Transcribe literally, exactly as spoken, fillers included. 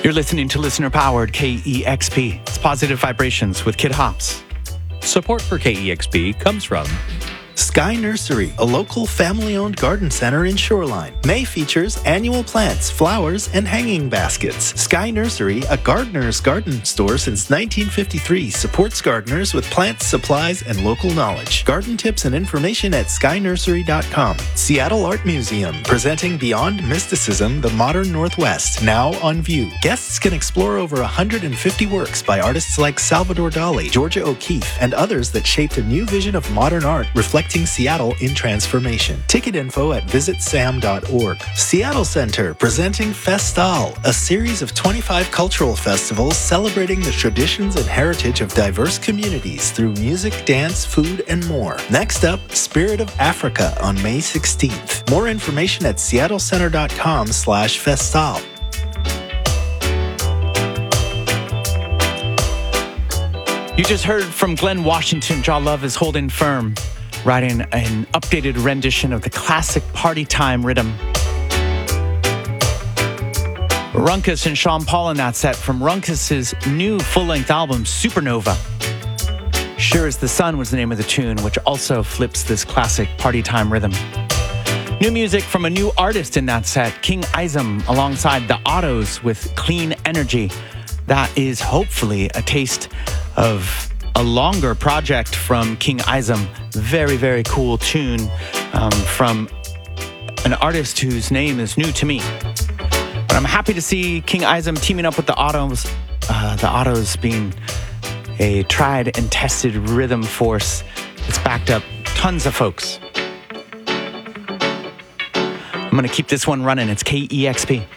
You're listening to listener-powered K E X P. It's Positive Vibrations with Kid Hops. Support for K E X P comes from Sky Nursery, a local family-owned garden center in Shoreline. May features annual plants, flowers, and hanging baskets. Sky Nursery, a gardener's garden store since nineteen fifty-three, supports gardeners with plants, supplies, and local knowledge. Garden tips and information at sky nursery dot com. Seattle Art Museum, presenting Beyond Mysticism, the Modern Northwest, now on view. Guests can explore over one hundred fifty works by artists like Salvador Dali, Georgia O'Keeffe, and others that shaped a new vision of modern art reflecting Seattle in transformation. Ticket info at visit sam dot org. Seattle Center, presenting Festal, a series of twenty-five cultural festivals celebrating the traditions and heritage of diverse communities through music, dance, food, and more. Next up, Spirit of Africa on May sixteenth. More information at seattle center dot com slash festal. You just heard from Glenn Washington, Jah Love is Holding Firm, writing an updated rendition of the classic Party Time rhythm. Runckus and Sean Paul in that set from Runckus's new full-length album, Supernova. Sure as the Sun was the name of the tune, which also flips this classic Party Time rhythm. New music from a new artist in that set, King Izem, alongside the Autos with Clean Energy. That is hopefully a taste of a longer project from King Izem. Very, very cool tune um, from an artist whose name is new to me. But I'm happy to see King Izem teaming up with the Autos. Uh, the Autos being a tried and tested rhythm force that's backed up tons of folks. I'm going to keep this one running. It's K E X P.